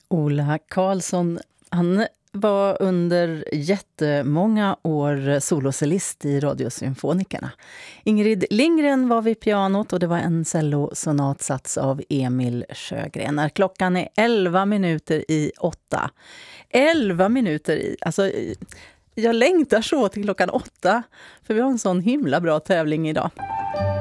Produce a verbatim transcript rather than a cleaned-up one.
Ola Karlsson, han var under jättemånga år solocellist i Radiosymfonikerna. Ingrid Lindgren var vid pianot och det var en cellosonatsats av Emil Sjögren. När klockan är elva minuter i åtta. elva minuter i, alltså jag längtar så till klockan åtta för vi har en sån himla bra tävling idag.